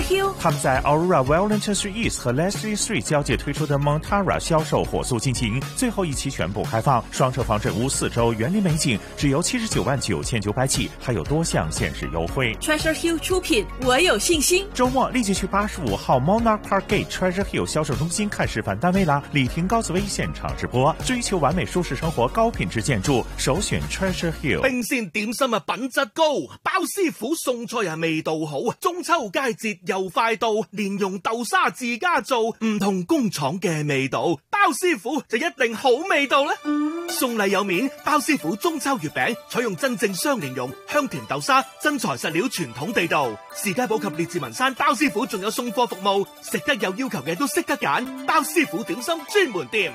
Hill。 他们在 Aurora Wellington Street East 和 Leslie Street 交界推出的 Montara 销售火速进行，最后一期全部开放，双车房整屋4周，园林美景，只由799900起，还有多项限时优惠。 Treasure Hill 出品，我有信心。 周末立即去85号 Monarch Park Gate Treasure Hill 销售中心看示范单位啦！李婷、高紫薇现场直播，追求完美舒适生活，高品质建筑，首選 Treasure Hill。 冰鮮點心啊，品質高，包師傅送菜啊，味道好。中秋佳節又快到，蓮蓉豆沙自家做，唔同工廠嘅味道，包師傅就一定好味道啦。送禮有面，包師傅中秋月餅採用真正雙蓮蓉、香甜豆沙，真材實料，傳統地道。士佳堡及列治文山包師傅仲有送貨服務，食得有要求嘅都識得揀，包師傅點心專門店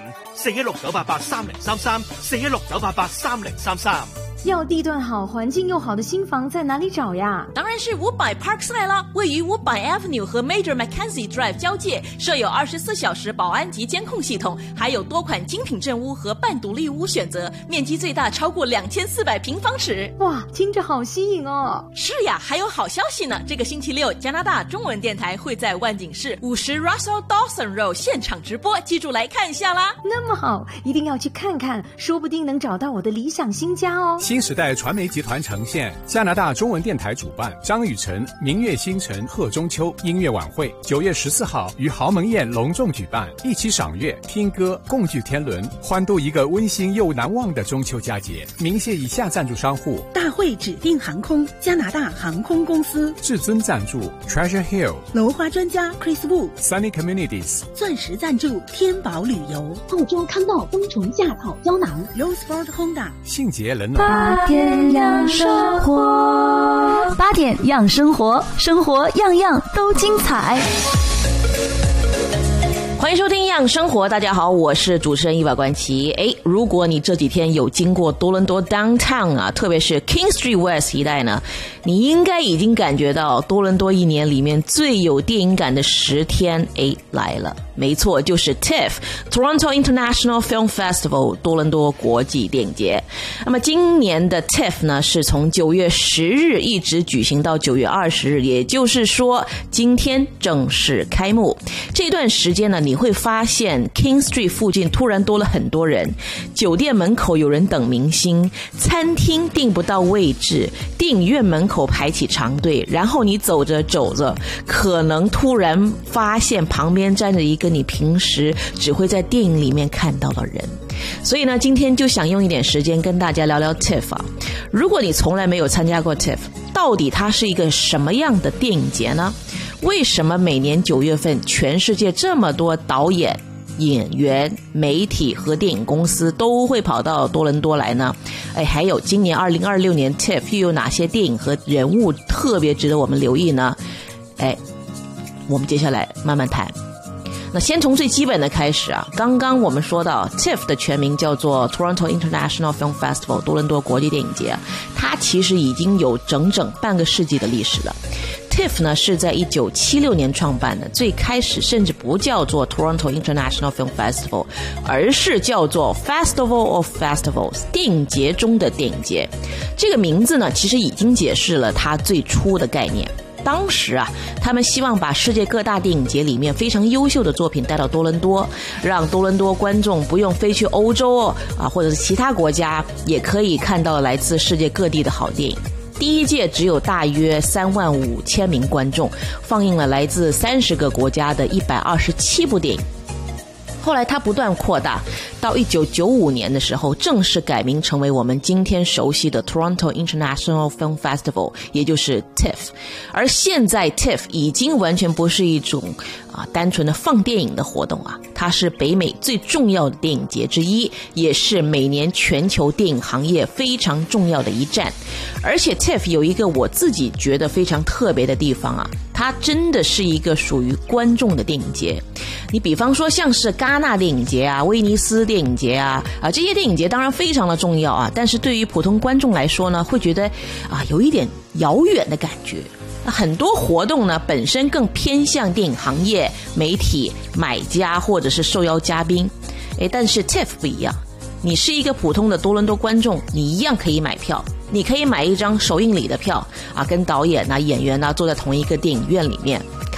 ，4169883033，4169883033。 要地段好、环境又好的新房在哪里找呀？ 当然是500 Parkside 啦，位于500 Avenue 和 Major Mackenzie Drive 交界，设有24小时保安及监控系统，还有多款精品正屋和半独立屋选择，面积最大超过2400平方尺。 哇，听着好吸引哦！ 是呀，还有好消息呢！这个星期六，加拿大中文电台会在万景市50 Russell Dawson Road 现场直播，记住来看一下啦。 那么好，一定要去看看，说不定能找到我的理想新家哦。 新时代传媒集团呈现，加拿大中文电台主办，张雨晨明月星辰贺中秋音乐晚会，9月14号于豪门宴隆重举办，一起赏月、听歌、共聚天伦，欢度一个温馨又难忘的中秋佳节。鸣谢以下赞助商户： 大会指定航空、加拿大航空公司； 至尊赞助 Treasure Hill； 楼花专家 Chris Wu； Sunny Communities； 钻石赞助天宝旅游； 澳洲康道冬虫夏草胶囊； Rosport Honda； 信捷冷暖。 8点养生活，8点养生活，生活样样都精彩。 欢迎收听养生活，大家好，我是主持人伊娃关琪。如果你这几天有经过多伦多 downtown 啊，特别是 King Street West 一带呢，你应该已经感觉到多伦多一年里面最有电影感的10天来了。没错，就是 TIFF Toronto International Film Festival 多伦多国际电影节。那么今年的 TIFF 呢，是从9月10日一直举行到9月20日，也就是说今天正式开幕。这段时间呢，你会发现 King Street 附近突然多了很多人，酒店门口有人等明星，餐厅订不到位置，电影院门口排起长队，然后你走着走着，可能突然发现旁边站着一个你平时只会在电影里面看到的人。所以呢，今天就想用一点时间跟大家聊聊 TIFF 啊。如果你从来没有参加过 TIFF， 到底它是一个什么样的电影节呢？为什么每年9月份全世界这么多导演、演员、媒体和电影公司都会跑到多伦多来呢？还有今年2026年 TIFF 又有哪些电影和人物特别值得我们留意呢？我们接下来慢慢谈。那先从最基本的开始啊，刚刚我们说到 TIFF 的全名叫做 Toronto International Film Festival 多伦多国际电影节，它其实已经有整整半个世纪的历史了。TIFF 呢是在1976年创办的，最开始甚至不叫做 Toronto International Film Festival， 而是叫做 Festival of Festivals 电影节中的电影节。这个名字呢其实已经解释了它最初的概念。当时啊，他们希望把世界各大电影节里面非常优秀的作品带到多伦多，让多伦多观众不用飞去欧洲或者是其他国家，也可以看到来自世界各地的好电影。第一届只有大约35000名观众，放映了来自30个国家的127部电影。后来它不断扩大，到1995年的时候正式改名成为我们今天熟悉的 Toronto International Film Festival， 也就是 TIFF。 而现在 TIFF 已经完全不是一种单纯的放电影的活动啊，它是北美最重要的电影节之一，也是每年全球电影行业非常重要的一站。而且 TIFF 有一个我自己觉得非常特别的地方啊，它真的是一个属于观众的电影节。你比方说像是戛纳电影节啊、威尼斯电影节这些电影节当然非常的重要啊，但是对于普通观众来说呢，会觉得有一点遥远的感觉。很多活动呢本身更偏向电影行业、媒体、买家或者是受邀嘉宾，但是 TIFF 不一样，你是一个普通的多伦多观众，你一样可以买票，你可以买一张首映礼的票跟导演演员坐在同一个电影院里面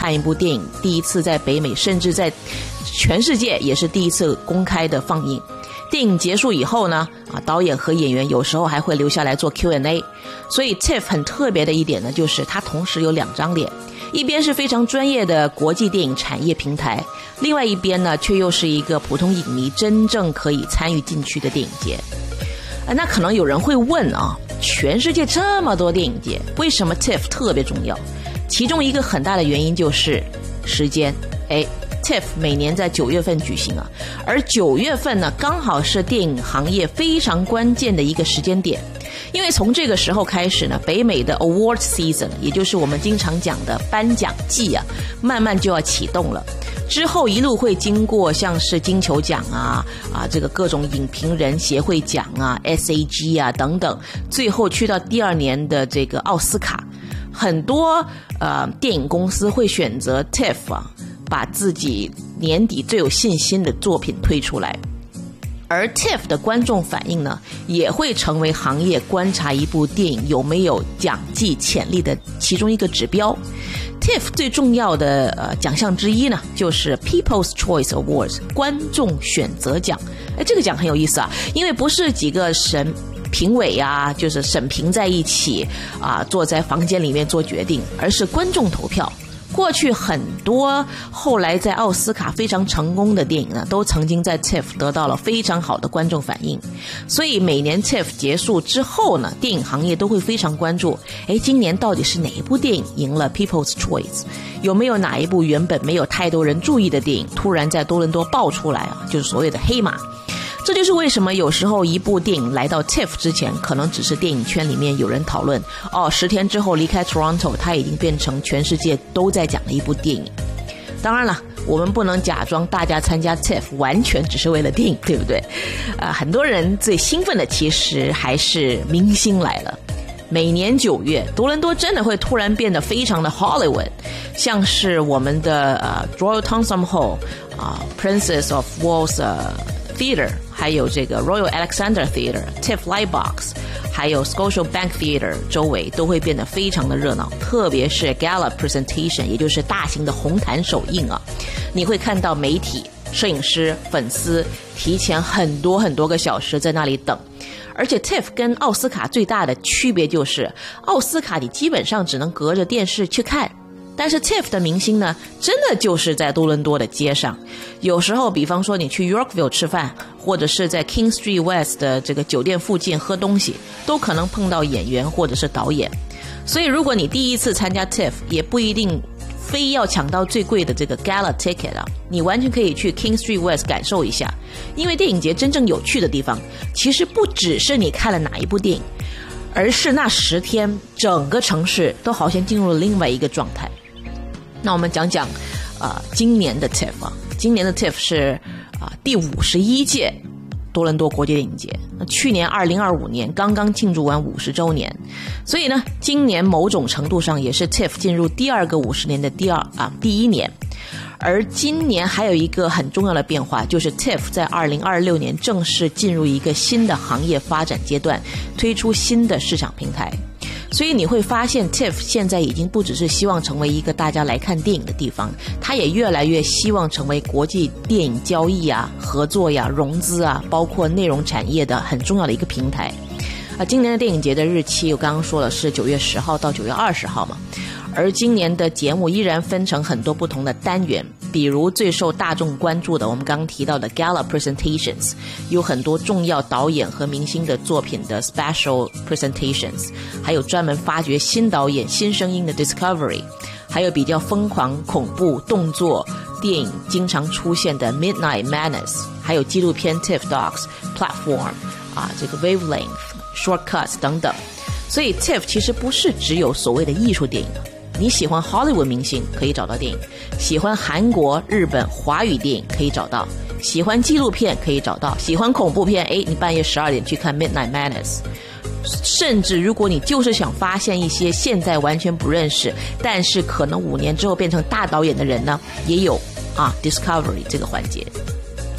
看一部电影，第一次在北美，甚至在全世界也是第一次公开的放映。电影结束以后呢，导演和演员有时候还会留下来做 Q&A。 所以 TIFF 很特别的一点呢，就是它同时有两张脸，一边是非常专业的国际电影产业平台，另外一边呢却又是一个普通影迷真正可以参与进去的电影节。那可能有人会问啊，全世界这么多电影节，为什么 TIFF 特别重要？其中一个很大的原因就是时间。TIFF 每年在9月份举行啊，而9月份呢，刚好是电影行业非常关键的一个时间点，因为从这个时候开始呢，北美的 Award Season， 也就是我们经常讲的颁奖季啊，慢慢就要启动了。之后一路会经过像是金球奖这个各种影评人协会奖啊 SAG 啊等等，最后去到第2年的这个奥斯卡，很多电影公司会选择 TIFF 把自己年底最有信心的作品推出来。而 TIFF 的观众反应呢，也会成为行业观察一部电影有没有奖季潜力的其中一个指标。TIFF 最重要的奖项之一呢，就是 People's Choice Awards 观众选择奖。这个奖很有意思啊，因为不是几个评委啊，就是审评在一起坐在房间里面做决定，而是观众投票。过去很多后来在奥斯卡非常成功的电影呢，都曾经在 TIFF 得到了非常好的观众反应。所以每年 TIFF 结束之后呢，电影行业都会非常关注，今年到底是哪一部电影赢了 People's Choice， 有没有哪一部原本没有太多人注意的电影突然在多伦多爆出来就是所谓的黑马。这就是为什么有时候一部电影来到 TIFF 之前，可能只是电影圈里面有人讨论，10天之后离开 Toronto， 它已经变成全世界都在讲的一部电影。当然了，我们不能假装大家参加 TIFF 完全只是为了电影，对不对？很多人最兴奋的其实还是明星来了。每年9月，多伦多真的会突然变得非常的 Hollywood， 像是我们的Royal Townsend Hall，Princess of Wales Theatre， 还有这个 Royal Alexander Theatre、TIFF Lightbox， 还有 Scotiabank Theatre 周围都会变得非常的热闹，特别是 Gala Presentation， 也就是大型的红毯首映你会看到媒体、摄影师、粉丝提前很多个小时在那里等。而且 TIFF 跟奥斯卡最大的区别就是，奥斯卡你基本上只能隔着电视去看，但是 TIFF 的明星呢，真的就是在多伦多的街上。有时候比方说你去 Yorkville 吃饭，或者是在 King Street West 的这个酒店附近喝东西，都可能碰到演员或者是导演。所以如果你第一次参加 TIFF， 也不一定非要抢到最贵的这个 Gala Ticket 你完全可以去 King Street West 感受一下。因为电影节真正有趣的地方，其实不只是你看了哪一部电影，而是那10天整个城市都好像进入了另外一个状态。那我们讲讲今年的 TIFF 今年的 TIFF 是第51届多伦多国际电影节。去年2025年刚刚庆祝完50周年，所以呢，今年某种程度上也是 TIFF 进入第2个50年的第一年。而今年还有一个很重要的变化，就是 TIFF 在2026年正式进入一个新的行业发展阶段，推出新的市场平台。所以你会发现 TIFF 现在已经不只是希望成为一个大家来看电影的地方，它也越来越希望成为国际电影交易合作融资包括内容产业的很重要的一个平台。今年的电影节的日期我刚刚说了是9月10号到9月20号嘛。而今年的节目依然分成很多不同的单元，比如最受大众关注的我们刚刚提到的 Gala Presentations， 有很多重要导演和明星的作品的 Special Presentations， 还有专门发掘新导演新声音的 Discovery， 还有比较疯狂恐怖动作电影经常出现的 Midnight Madness， 还有纪录片 TIFF Docs Platform 这个 Wavelength Shortcuts 等等。所以 TIFF 其实不是只有所谓的艺术电影，你喜欢 Hollywood 明星可以找到电影，喜欢韩国、日本华语电影可以找到，喜欢纪录片可以找到，喜欢恐怖片你半夜12点去看 Midnight Madness。 甚至如果你就是想发现一些现在完全不认识但是可能5年之后变成大导演的人呢，也有Discovery 这个环节。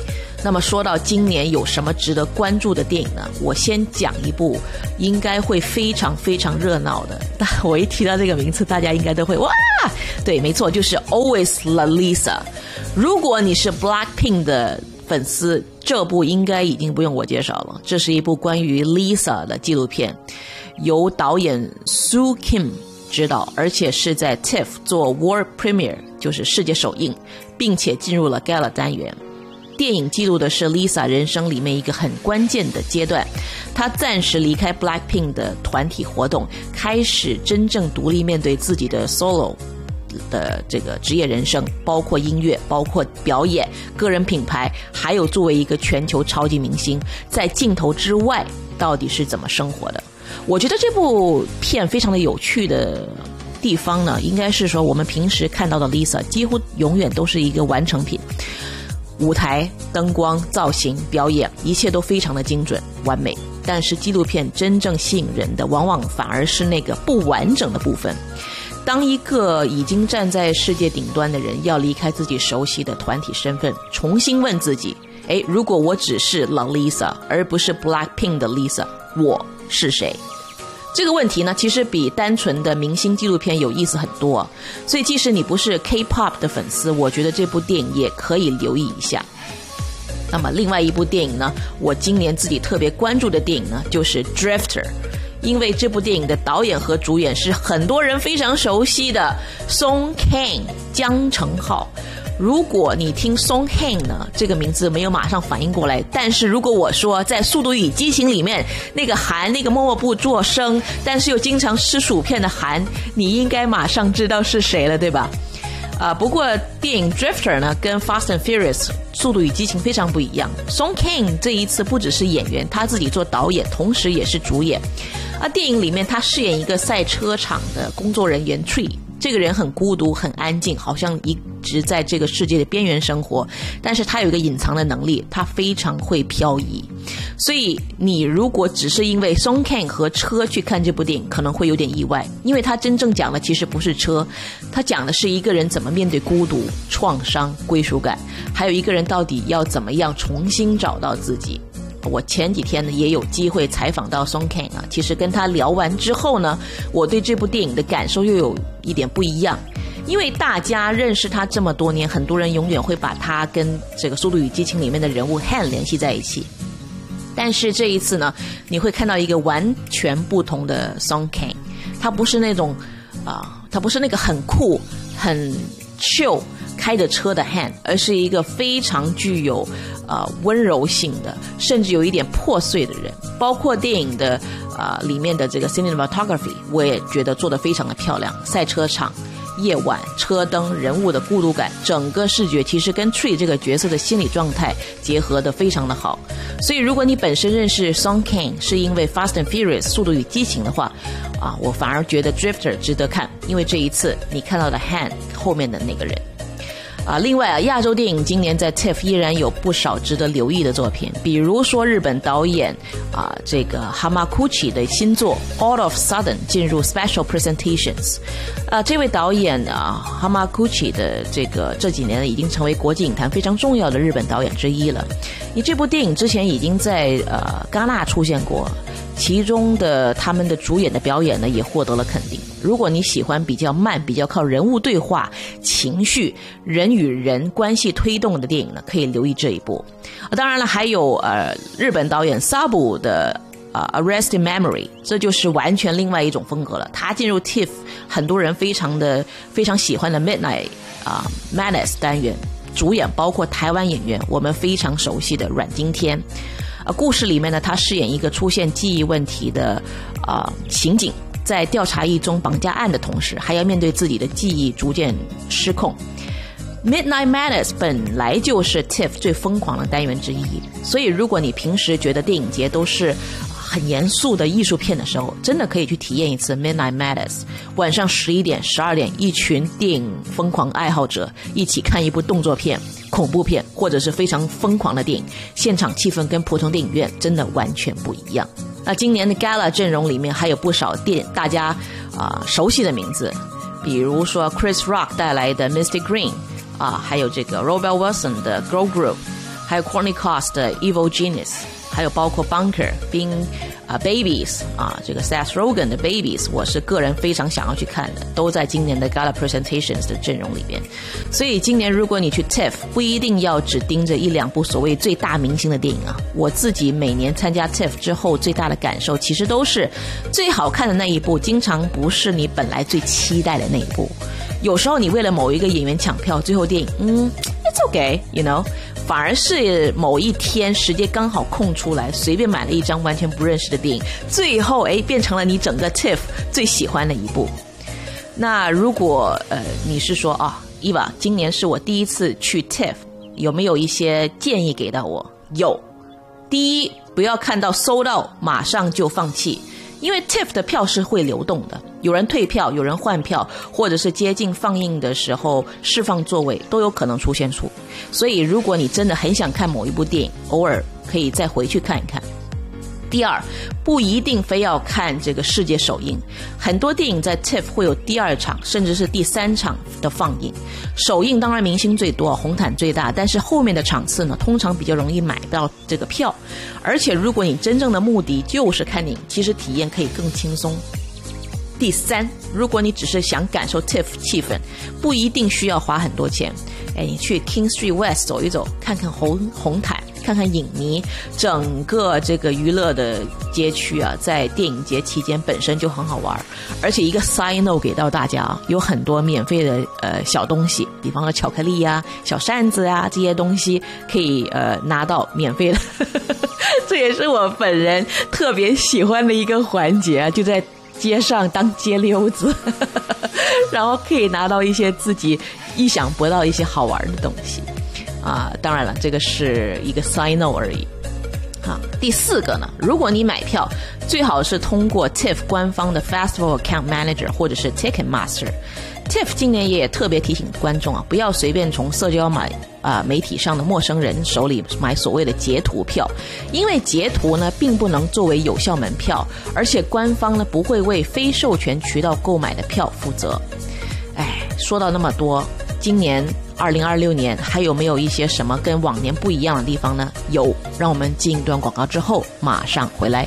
那么说到今年有什么值得关注的电影呢？我先讲一部应该会非常非常热闹的，但我一提到这个名字，大家应该都会哇！对，没错，就是 Always Lalisa。如果你是 Blackpink 的粉丝，这部应该已经不用我介绍了。这是一部关于 Lisa 的纪录片，由导演 Soo Kim 执导，而且是在 TIFF 做 World Premiere， 就是世界首映，并且进入了 Gala 单元。电影记录的是 Lisa 人生里面一个很关键的阶段，她暂时离开 Blackpink 的团体活动，开始真正独立面对自己的 solo 的这个职业人生，包括音乐，包括表演，个人品牌，还有作为一个全球超级明星，在镜头之外到底是怎么生活的。我觉得这部片非常的有趣的地方呢，应该是说我们平时看到的 Lisa 几乎永远都是一个完成品，舞台、灯光、造型、表演，一切都非常的精准完美。但是纪录片真正吸引人的，往往反而是那个不完整的部分。当一个已经站在世界顶端的人要离开自己熟悉的团体身份，重新问自己，如果我只是 Lalisa 而不是 Blackpink 的 Lisa， 我是谁？这个问题呢，其实比单纯的明星纪录片有意思很多，所以即使你不是 K-pop 的粉丝，我觉得这部电影也可以留意一下。那么另外一部电影呢，我今年自己特别关注的电影呢，就是 Drifter， 因为这部电影的导演和主演是很多人非常熟悉的 Song Kang 姜承浩。如果你听 Song Kang 呢这个名字没有马上反应过来，但是如果我说在《速度与激情》里面那个韩，那个默默不作声但是又经常吃薯片的韩，你应该马上知道是谁了，对吧？不过电影 Drifter 呢跟 Fast and Furious 速度与激情非常不一样。 Song Kang 这一次不只是演员，他自己做导演，同时也是主演。电影里面他饰演一个赛车场的工作人员 Tree，这个人很孤独很安静，好像一直在这个世界的边缘生活，但是他有一个隐藏的能力，他非常会漂移。所以你如果只是因为 Song Kang 和车去看这部电影，可能会有点意外，因为他真正讲的其实不是车，他讲的是一个人怎么面对孤独、创伤、归属感，还有一个人到底要怎么样重新找到自己。我前几天呢也有机会采访到 Song Kang 其实跟他聊完之后呢，我对这部电影的感受又有一点不一样。因为大家认识他这么多年，很多人永远会把他跟这个《速度与激情》里面的人物 Han 联系在一起，但是这一次呢，你会看到一个完全不同的 Song Kang。他不是那种他不是那个很酷很 chill 开着车的 Han， 而是一个非常具有温柔性的，甚至有一点破碎的人。包括电影的里面的这个 cinematography 我也觉得做得非常的漂亮，赛车场、夜晚、车灯、人物的孤独感，整个视觉其实跟 Tree 这个角色的心理状态结合得非常的好。所以如果你本身认识 Song Kang 是因为 Fast and Furious 速度与激情的话我反而觉得 Drifter 值得看，因为这一次你看到的 Han 后面的那个人。另外亚洲电影今年在 TIFF 依然有不少值得留意的作品，比如说日本导演这个 Hamaguchi 的新作 All of Sudden 进入 Special Presentations。这位导演Hamaguchi 的这几年已经成为国际影坛非常重要的日本导演之一了。这部电影之前已经在戛纳出现过，其中的他们的主演的表演呢也获得了肯定。如果你喜欢比较慢、比较靠人物对话、情绪、人与人关系推动的电影呢，可以留意这一部。当然了，还有日本导演 Sabu 的Arrested Memory， 这就是完全另外一种风格了。他进入 TIFF 很多人非常喜欢的 Midnight Madness 单元，主演包括台湾演员我们非常熟悉的阮经天。故事里面呢，他饰演一个出现记忆问题的刑警，在调查一宗绑架案的同时，还要面对自己的记忆逐渐失控。Midnight Madness 本来就是 TIFF 最疯狂的单元之一，所以如果你平时觉得电影节都是很严肃的艺术片的时候，真的可以去体验一次 Midnight Madness。 晚上11点、12点，一群电影疯狂爱好者一起看一部动作片、恐怖片，或者是非常疯狂的电影，现场气氛跟普通电影院真的完全不一样。今年的 Gala 阵容里面还有不少大家熟悉的名字，比如说 Chris Rock 带来的 Mystic Green，还有这个 Rebel Wilson 的 Girl Group， 还有 Courtney Cox 的 Evil Genius， 还有包括 Bunker 冰Babies 这个 Seth Rogen 的 Babies， 我是个人非常想要去看的，都在今年的 Gala Presentations 的阵容里边。所以今年如果你去 TIFF， 不一定要只盯着1-2部所谓最大明星的电影啊。我自己每年参加 TIFF 之后最大的感受，其实都是最好看的那一部经常不是你本来最期待的那一部。有时候你为了某一个演员抢票，最后电影it's okay you know， 反而是某一天时间刚好空出来，随便买了一张完全不认识的电影，最后变成了你整个 TIFF 最喜欢的一部。那如果你是说Eva 今年是我第一次去 TIFF， 有没有一些建议给到我？有。第一，不要看到sold out马上就放弃，因为 TIFF 的票是会流动的，有人退票，有人换票，或者是接近放映的时候释放座位都有可能出现出。所以如果你真的很想看某一部电影，偶尔可以再回去看一看。第二，不一定非要看这个世界首映，很多电影在 TIFF 会有第2场甚至是第3场的放映。首映当然明星最多，红毯最大，但是后面的场次呢，通常比较容易买到这个票。而且如果你真正的目的就是看电影，其实体验可以更轻松。第三，如果你只是想感受 TIFF 气氛，不一定需要花很多钱。你去 King Street West 走一走，看看红毯，看看影迷，整个这个娱乐的街区啊，在电影节期间本身就很好玩。而且一个 side note 给到大家有很多免费的小东西，比方说巧克力啊、小扇子啊，这些东西可以拿到免费的这也是我本人特别喜欢的一个环节啊，就在街上当街溜子然后可以拿到一些自己意想不到一些好玩的东西当然了，这个是一个 side note 而已。第4个呢，如果你买票，最好是通过 TIFF 官方的 Festival Account Manager 或者是 Ticketmaster。TIFF 今年也特别提醒观众不要随便从社交媒体上的陌生人手里买所谓的截图票，因为截图呢并不能作为有效门票，而且官方呢不会为非授权渠道购买的票负责。说到那么多，今年2026年还有没有一些什么跟往年不一样的地方呢？有，让我们进一段广告之后马上回来。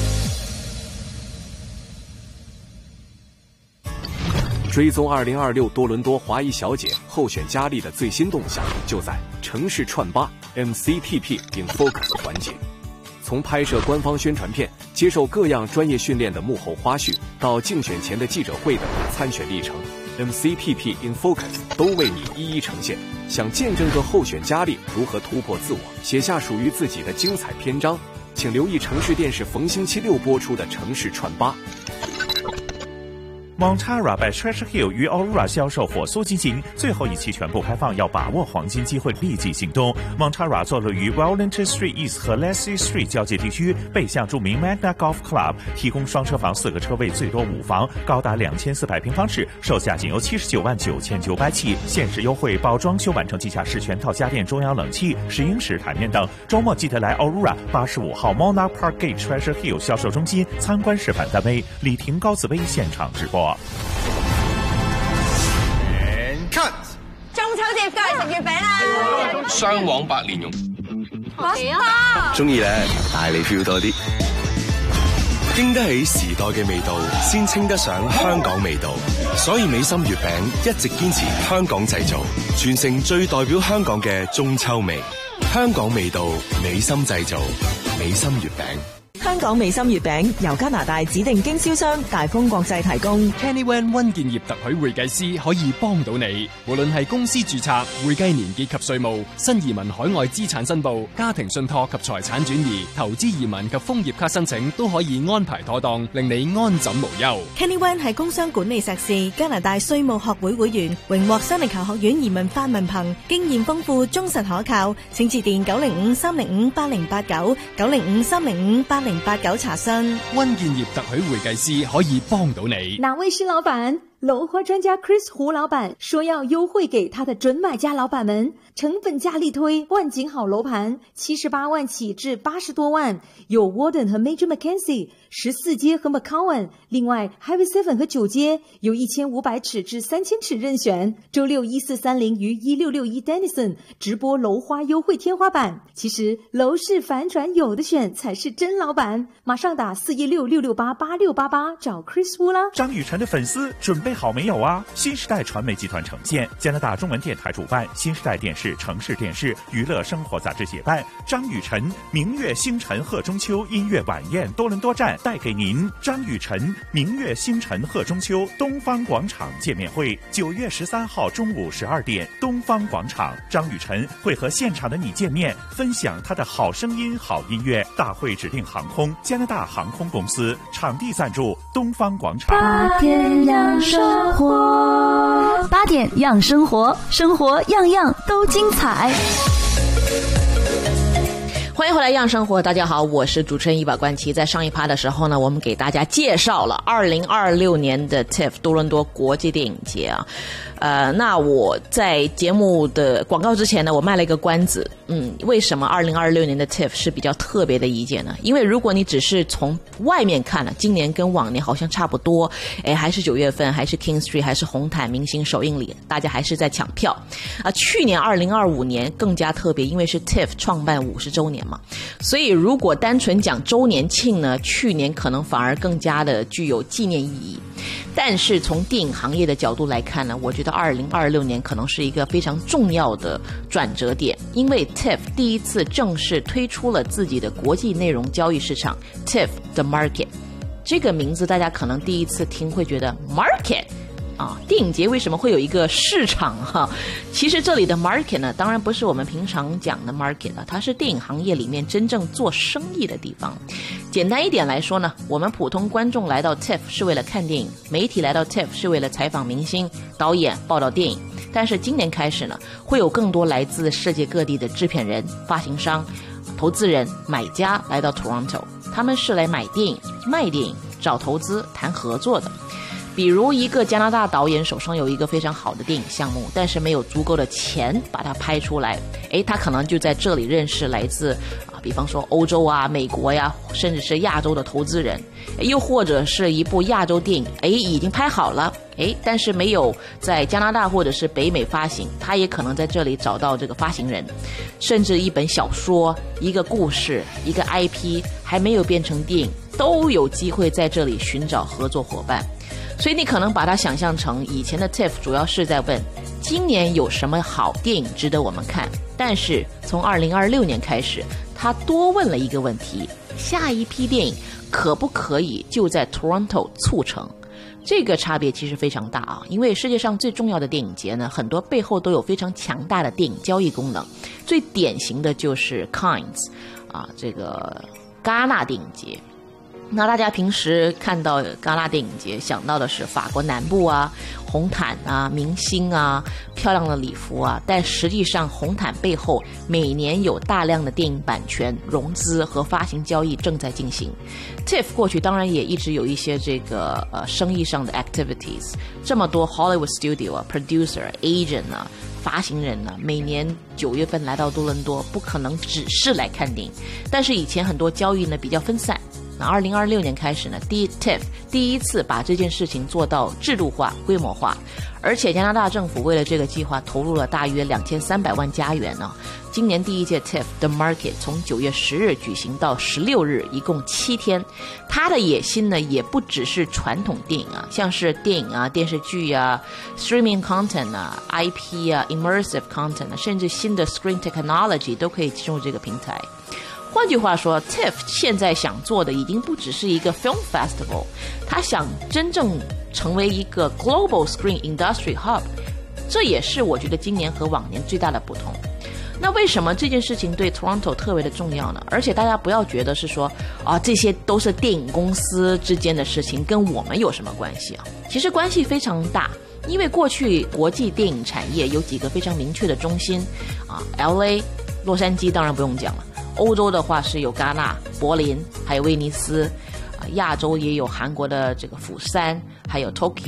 追踪2026多伦多华裔小姐候选佳丽的最新动向，就在城市串吧 MCTP in Focus 环节。从拍摄官方宣传片、接受各样专业训练的幕后花絮，到竞选前的记者会的参选历程， MCTP in Focus 都为你一一呈现。想见证个候选佳丽如何突破自我，写下属于自己的精彩篇章，请留意城市电视逢星期6播出的城市串吧。 Montara by Treasure Hill 与 Aurora 销售火速进行，最后一期全部开放，要把握黄金机会，立即行动。Montara 坐落于 Wellington Street East 和 Leslie Street 交界地区，背向著名 Magna Golf Club， 提供双车房4个车位，最多5房，高达2400平方尺，售价仅由799900起，限时优惠包装修完成即价式全套家电、中央冷气、石英石台面等。周末记得来 Aurora 85号 Monarch Park Gate Treasure Hill 销售中心参观示范单位，李婷、高紫薇现场直播。 Cut 中秋節過嚟食月餅啦！ 雙黃白蓮蓉， 幾好！ 中意咧，帶你 feel 多啲，經得起時代嘅味道，先稱得上香港味道。所以美心月餅一直堅持香港製造，傳承最代表香港嘅中秋味。香港味道，美心製造，美心月餅。 香港美心月餅由加拿大指定經銷商大豐國際提供。 Kenny Wan 溫建業特許會計師可以幫到你，無論係公司註冊、會計年結及稅務、新移民海外資產申報、家庭信託及財產轉移、投資移民及楓葉卡申請，都可以安排妥當，令你安枕無憂。 Kenny Wan 係工商管理碩士，加拿大稅務學會會員，榮獲新力球學院移民法文憑，經驗豐富，忠實可靠。請致電905-305-8089 905-305-8089查詢。 溫建業特許會計師可以幫到你。 哪位是老闆？ 楼花专家 Chris 胡老板说要优惠给他的准买家老板们，成本价力推万景好楼盘78万起至80多万，有 Warden 和 Major Mackenzie 14街和 McCowan， 另外 Highway 7和9街有1500尺至3000尺任选。周六1430于1661 Denison 直播楼花优惠天花板。其实楼市反转有的选才是真老板，马上打416-668-8688找 Chris Wu 啦。 张雨晨的粉丝准备好没有啊？新时代传媒集团呈现，加拿大中文电台主办，新时代电视、城市电视、娱乐生活杂志协办，张雨晨明月星辰贺中秋音乐晚宴多伦多站带给您张雨晨明月星辰贺中秋东方广场见面会，9月13号中午12点，东方广场，张雨晨会和现场的你见面，分享他的好声音、好音乐。大会指定航空加拿大航空公司，场地赞助东方广场。 8点养生活，8点养生活，生活样样都精彩。 欢迎回来样生活，大家好，我是主持人伊娃冠琪。在上一趴的时候呢，我们给大家介绍了2026年的 TIFF 多伦多国际电影节啊。那我在节目的广告之前呢，我卖了一个关子。为什么2026年的 TIFF 是比较特别的一届呢？因为如果你只是从外面看了，今年跟往年好像差不多，还是9月份，还是 King Street， 还是红毯明星首映礼，大家还是在抢票。去年2025年更加特别，因为是 TIFF 创办50周年嘛，所以如果单纯讲周年庆呢，去年可能反而更加的具有纪念意义。但是从电影行业的角度来看呢，我觉得2026年可能是一个非常重要的转折点，因为 TIFF 第一次正式推出了自己的国际内容交易市场 TIFF The Market。 这个名字大家可能第一次听会觉得 Market电影节为什么会有一个市场哈？其实这里的 market 呢，当然不是我们平常讲的 market 了，它是电影行业里面真正做生意的地方。简单一点来说呢，我们普通观众来到 TIFF 是为了看电影，媒体来到 TIFF 是为了采访明星、导演、报道电影。但是今年开始呢，会有更多来自世界各地的制片人、发行商、投资人、买家来到 Toronto， 他们是来买电影、卖电影、找投资、谈合作的。比如一个加拿大导演手上有一个非常好的电影项目，但是没有足够的钱把它拍出来，他可能就在这里认识来自比方说欧洲啊、美国呀，甚至是亚洲的投资人。又或者是一部亚洲电影已经拍好了，但是没有在加拿大或者是北美发行，他也可能在这里找到这个发行人。甚至一本小说、一个故事、一个 IP 还没有变成电影，都有机会在这里寻找合作伙伴。所以你可能把它想象成以前的 TIFF 主要是在问今年有什么好电影值得我们看，但是从2026年开始，他多问了一个问题，下一批电影可不可以就在 Toronto 促成。这个差别其实非常大啊，因为世界上最重要的电影节呢，很多背后都有非常强大的电影交易功能。最典型的就是 Cannes 这个戛纳电影节。那大家平时看到戛纳电影节想到的是法国南部啊、红毯啊、明星啊、漂亮的礼服啊，但实际上红毯背后每年有大量的电影版权融资和发行交易正在进行。 TIFF 过去当然也一直有一些这个生意上的 activities， 这么多 Hollywood studio 啊、producer、agent 啊、发行人呢，每年9月份来到多伦多，不可能只是来看电影。但是以前很多交易呢比较分散，那2026年开始呢，TIFF 第一次把这件事情做到制度化、规模化，而且加拿大政府为了这个计划投入了大约2300万加元呢。今年第一届 TIFF The Market 从9月10日举行到16日，一共7天。它的野心呢，也不只是传统电影啊，像是电影啊、电视剧啊、streaming content 啊、IP 啊、immersive content 啊，甚至新的 screen technology 都可以进入这个平台。换句话说 TIFF 现在想做的已经不只是一个 film festival， 他想真正成为一个 global screen industry hub， 这也是我觉得今年和往年最大的不同。那为什么这件事情对 Toronto 特别的重要呢？而且大家不要觉得是说这些都是电影公司之间的事情，跟我们有什么关系啊？其实关系非常大，因为过去国际电影产业有几个非常明确的中心LA、洛杉矶当然不用讲了，欧洲的话是有戛纳、柏林，还有威尼斯，亚洲也有韩国的这个釜山，还有 Tokyo，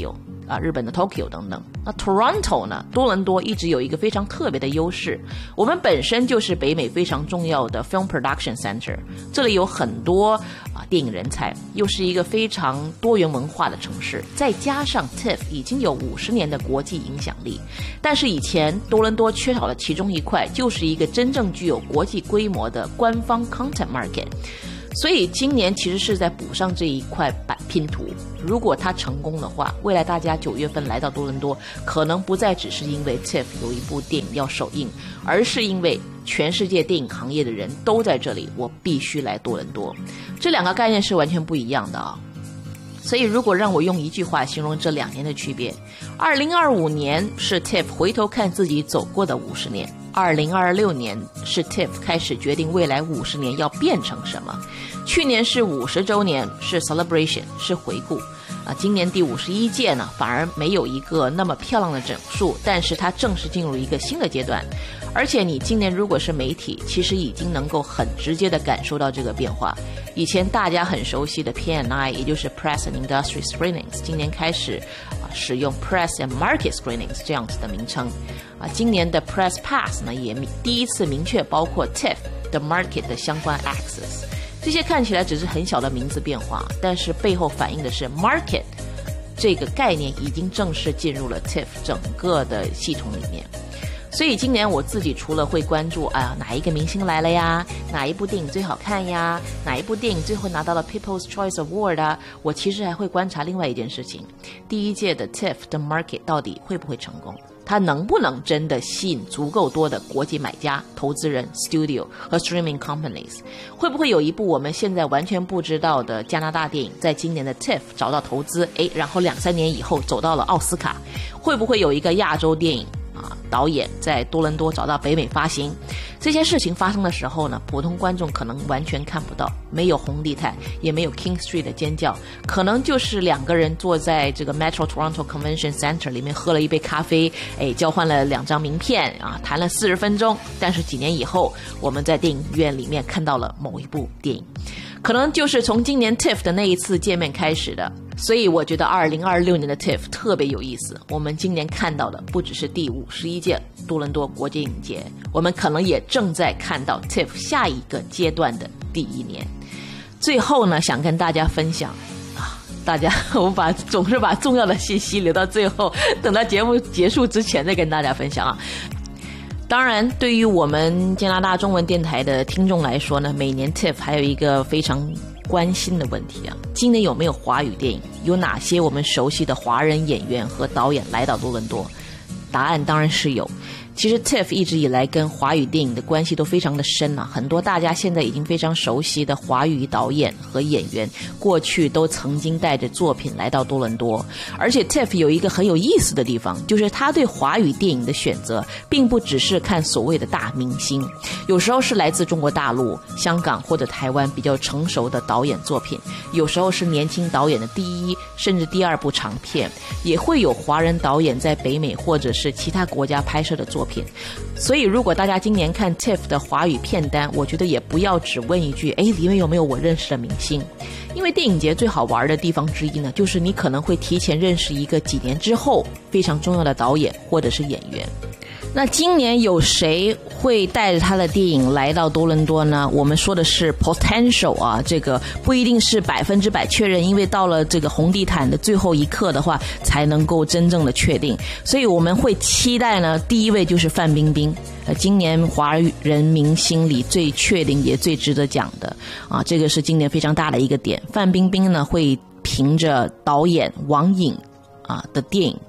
日本的 Tokyo 等等。那 Toronto 呢，多伦多一直有一个非常特别的优势，我们本身就是北美非常重要的 Film Production Center， 这里有很多电影人才，又是一个非常多元文化的城市，再加上 TIFF 已经有50年的国际影响力。但是以前多伦多缺少的其中一块，就是一个真正具有国际规模的官方 content market。所以今年其实是在补上这一块拼图，如果它成功的话，未来大家9月份来到多伦多，可能不再只是因为 TIFF 有一部电影要首映，而是因为全世界电影行业的人都在这里，我必须来多伦多。这两个概念是完全不一样的啊。所以如果让我用一句话形容这2年的区别，2025年是 TIFF 回头看自己走过的50年，2026年是 TIFF 开始决定未来50年要变成什么。去年是50周年，是 celebration， 是回顾。今年第51届呢，反而没有一个那么漂亮的整数，但是它正式进入一个新的阶段。而且你今年如果是媒体，其实已经能够很直接的感受到这个变化。以前大家很熟悉的 P&I， 也就是 Press and Industry Screenings， 今年开始使用 Press and Market Screenings 这样子的名称。今年的 Press Pass 呢，也第一次明确包括 TIFF 的 Market 的相关 Access。这些看起来只是很小的名字变化，但是背后反映的是 Market 这个概念已经正式进入了 TIFF 整个的系统里面。所以今年我自己除了会关注哪一个明星来了呀，哪一部电影最好看呀，哪一部电影最后拿到了 People's Choice Award 啊，我其实还会观察另外一件事情，第一届的 TIFF 的 Market 到底会不会成功，它能不能真的吸引足够多的国际买家、投资人、Studio 和 Streaming Companies， 会不会有一部我们现在完全不知道的加拿大电影在今年的 TIFF 找到投资，然后2-3年以后走到了奥斯卡，会不会有一个亚洲电影导演在多伦多找到北美发行。这些事情发生的时候呢，普通观众可能完全看不到，没有红地毯，也没有 King Street 的尖叫，可能就是2个人坐在这个 Metro Toronto Convention Center 里面喝了一杯咖啡，交换了2张名片谈了40分钟，但是几年以后我们在电影院里面看到了某一部电影，可能就是从今年 TIFF 的那一次见面开始的。所以我觉得2026年的 TIFF 特别有意思，我们今年看到的不只是第51届多伦多国际影节，我们可能也正在看到 TIFF 下一个阶段的第1年。最后呢，想跟大家分享大家我总是把重要的信息留到最后，等到节目结束之前再跟大家分享当然对于我们加拿大中文电台的听众来说呢，每年 TIFF 还有一个非常关心的问题今年有没有华语电影，有哪些我们熟悉的华人演员和导演来到多伦多？答案当然是有。其实 TIFF 一直以来跟华语电影的关系都非常的深很多大家现在已经非常熟悉的华语导演和演员，过去都曾经带着作品来到多伦多。而且 TIFF 有一个很有意思的地方，就是他对华语电影的选择并不只是看所谓的大明星，有时候是来自中国大陆、香港或者台湾比较成熟的导演作品，有时候是年轻导演的第1甚至第2部长片，也会有华人导演在北美或者是其他国家拍摄的作品。所以如果大家今年看 TIFF 的华语片单，我觉得也不要只问一句里面有没有我认识的明星，因为电影节最好玩的地方之一呢，就是你可能会提前认识一个几年之后非常重要的导演或者是演员。那今年有谁会带着他的电影来到多伦多呢？我们说的是 potential 这个不一定是100%确认，因为到了这个红地毯的最后一刻的话才能够真正的确定。所以我们会期待呢，第1位就是范冰冰，今年华人明星里最确定也最值得讲的这个是今年非常大的一个点。范冰冰呢会凭着导演王颖的电影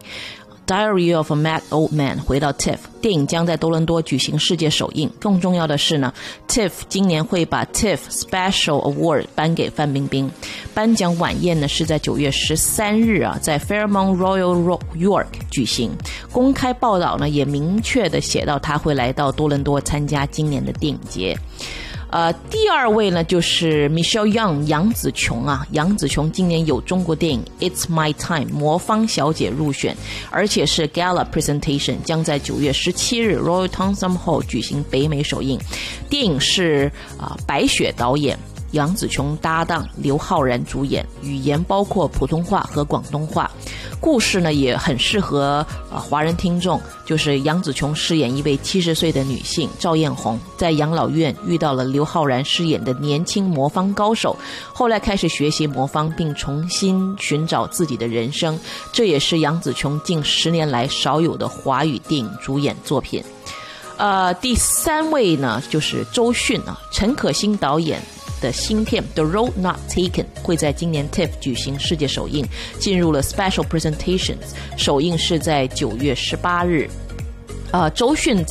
Diary of a Mad Old Man 回到 TIFF， 电影将在多伦多举行世界首映。更重要的是呢， TIFF 今年会把 TIFF Special Award 颁给范冰冰。颁奖晚宴呢是在9月13日在 Fairmont Royal York 举行。公开报道呢也明确的写到他会来到多伦多参加今年的电影节。第2位呢就是 Michelle Yeoh 杨紫琼杨紫琼今年有中国电影 It's My Time 魔方小姐入选，而且是 Gala Presentation 将在9月17日 Royal Townsend Hall 举行北美首映。电影是白雪导演杨紫琼搭档刘昊然主演，语言包括普通话和广东话。故事呢也很适合华人听众，就是杨紫琼饰演一位70岁的女性赵艳红，在养老院遇到了刘昊然饰演的年轻魔方高手，后来开始学习魔方，并重新寻找自己的人生。这也是杨紫琼近10年来少有的华语电影主演作品。第3位呢就是周迅啊，陈可辛导演的新片 The Road Not Taken 会在今年 TIFF 举行世界首映，进入了 Special Presentations， 首映是在9月18日。周迅